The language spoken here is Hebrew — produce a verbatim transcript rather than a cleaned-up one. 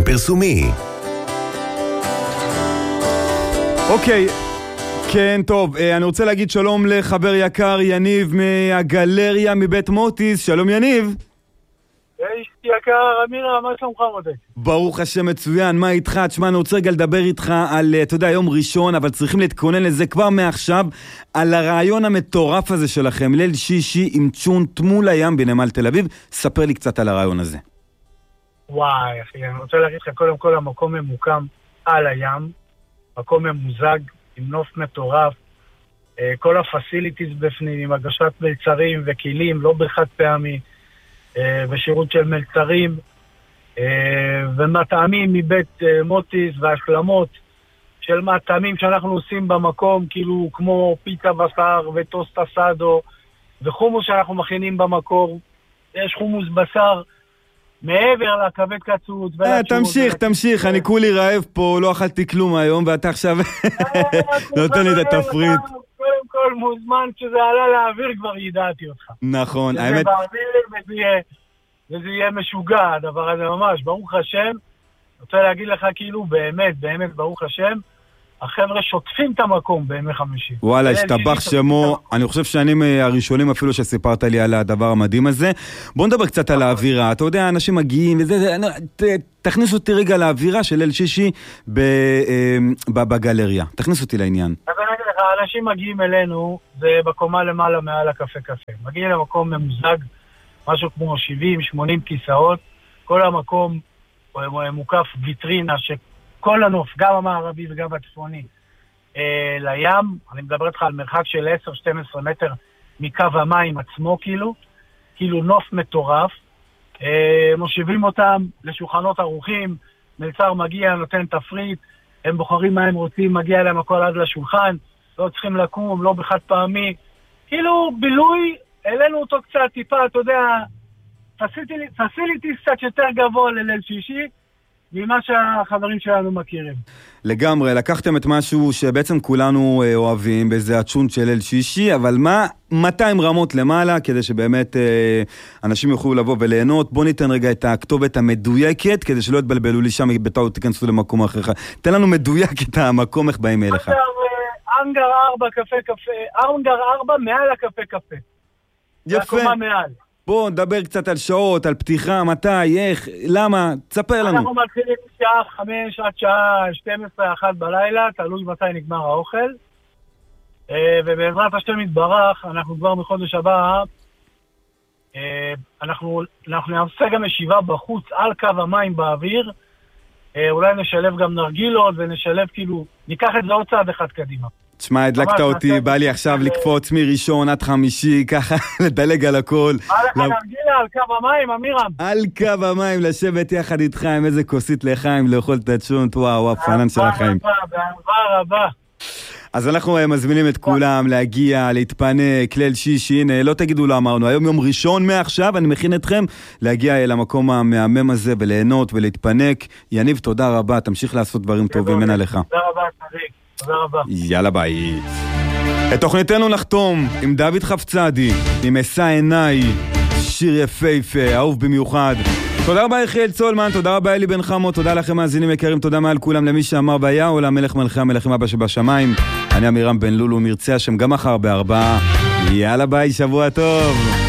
פרסומי. אוקיי, כן, טוב, אני רוצה להגיד שלום לחבר יקר יניב מהגלריה מבית מוטיס. שלום יניב. יש יקר, אמירה, מה שלומך מודק? ברוך השם, מצוין, מה איתך? תשמע, אני רוצה רגע לדבר איתך על, אתה יודע, יום ראשון, אבל צריכים להתכונן לזה כבר מעכשיו, על הרעיון המטורף הזה שלכם, ליל שישי עם צ'ונט מול הים בנמל תל אביב. ספר לי קצת על הרעיון הזה. וואי, אחי, אני רוצה להגיד לך, קודם כל המקום ממוקם על הים, מקום ממוזג, עם נוף מטורף, כל הפסיליטיז בפנים, עם הגשת מלצרים וכלים, לא בחד פעמי, ושירות של מלצרים, ומטעמים מבית מוטיס והשלמות של מטעמים שאנחנו עושים במקום, כאילו כמו פיצה בשר וטוסט אסדו, וחומוס שאנחנו מכינים במקור. יש חומוס בשר מעבר לכבד קצוץ. תמשיך, תמשיך, אני כולי רעב פה, לא אכלתי כלום היום, ואתה עכשיו נותן לי את התפריט. קודם כל מוזמן שזה עלה לאוויר, כבר ידעתי אותך. נכון, האמת... שזה באוויר וזה יהיה משוגע, הדבר הזה ממש, ברוך השם. אני רוצה להגיד לך כאילו, באמת, באמת, ברוך השם, החבר'ה שוטפים את המקום בימי חמישי. וואלה, השתבח שמו, אני חושב שאני הראשונים אפילו שסיפרת לי על הדבר המדהים הזה. בוא נדבר קצת על האווירה. אתה יודע, אנשים מגיעים וזה, תכניס אותי רגע לאווירה של ליל שישי בגלריה. תכניס אותי לעניין. אז אני אגיד לך, אנשים מגיעים אלינו, זה בקומה למעלה מעל הקפה קפה. מגיעים למקום ממוזג, משהו כמו שבעים שמונים כיסאות, כל המקום מוקף ויטרינה שכל הנוף, גם המערבי וגם הצפוני, אה, לים. אני מדבר איתך על מרחק של עשר שתים עשרה מטר מקו המים עצמו, כאילו, כאילו נוף מטורף. אה, מושיבים אותם לשולחנות ארוכים, מלצר מגיע, נותן תפריט, הם בוחרים מה הם רוצים, מגיע להם הכל עד לשולחן, לא צריכים לקום, לא בחד פעמי, כאילו בילוי, העלינו אותו קצת טיפה, אתה יודע, פסיליטיס קצת יותר גבוה לליל שישי, ממה שהחברים שלנו מכירים. לגמרי, לקחתם את משהו שבעצם כולנו אוהבים, באיזה הצ'ונט של ליל שישי, אבל מה, מאתיים רמות למעלה, כדי שבאמת אה, אנשים יוכלו לבוא וליהנות. בוא ניתן רגע את הכתובת המדויקת, כדי שלא יתבלבלו לי שם, בטעות תיכנסו למקום אחר. תן לנו מדויק את המקום, איך באים אליך. אנגר ארבע קפה קפה, אנגר ארבע מעל הקפה קפה. יפה. בוא נדבר קצת על שעות, על פתיחה, מתי, איך, למה, תספר לנו. אנחנו מתחילים שעה חמש עד שעה שתים עשרה אחת בלילה, תלוי מתי נגמר האוכל. ובעזרת השם יתברך, אנחנו כבר מחודש הבא, אנחנו, אנחנו נעשה גם ישיבה בחוץ על קו המים באוויר, אולי נשלב גם נרגילות ונשלב כאילו, ניקח את זה עוד צעד אחד קדימה. תשמע, הדלקת אותי, בא לי עכשיו לקפוץ מראשון עד חמישי, ככה לדלג על הכל. בא לך נרגילה על קו המים, אמירם. על קו המים, לשבת יחד איתך עם איזה כוסית לחיים, לאכול את הצ'ונט, וואו, וואו, פנן של החיים. באהבה רבה. אז אנחנו מזמינים את כולם להגיע, להתפנק, ליל שישי, הנה, לא תגידו לא אמרנו, היום יום ראשון מעכשיו, אני מכין אתכם להגיע אל המקום המהמם הזה וליהנות ולהתפנק. יניב, תודה רבה, תמשיך לעשות דברים טובים, אין עליך. תודה רבה, תריק. תודה רבה. יאללה ביי. את תוכניתנו לחתום עם דוד חפצדי, עם אסע עיניי, שיר יפהפה, אהוב במיוחד. תודה רבה יחיאל צולמן, תודה רבה אלי בן חמו, תודה לכם מאזינים יקרים, תודה מעל כולם למי שאמר והיה, או למלך מלכי המלכים אבא שבשמיים. אני אמירם בן לולו, נרצה השם גם מחר בארבעה. יאללה ביי, שבוע טוב.